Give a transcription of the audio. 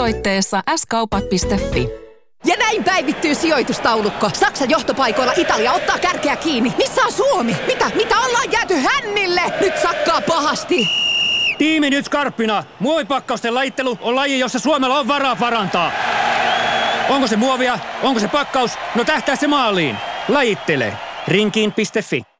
osoitteessa skaupat.fi. Ja näin päivittyy sijoitustaulukko. Saksan johtopaikoilla Italia ottaa kärkeä kiinni. Missä on Suomi? Mitä ollaan jääty hännille? Nyt sakkaa pahasti. Tiimi nyt skarppina. Muovipakkausten lajittelu on laji, jossa Suomella on varaa parantaa. Onko se muovia? Onko se pakkaus? No tähtää se maaliin. Lajittele. Rinkiin.fi.